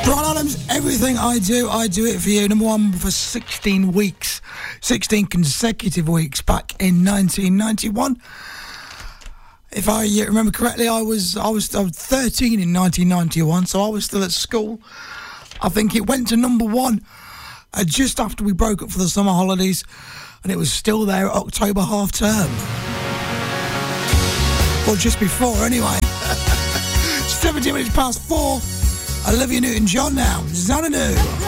Brian Adams, everything I do it for you. Number one for 16 weeks, 16 consecutive weeks back in 1991. If I remember correctly, I was 13 in 1991, so I was still at school. I think it went to number one just after we broke up for the summer holidays, and it was still there at October half term. Or just before, anyway. 17 minutes past 4. Olivia Newton-John now. Xanadu.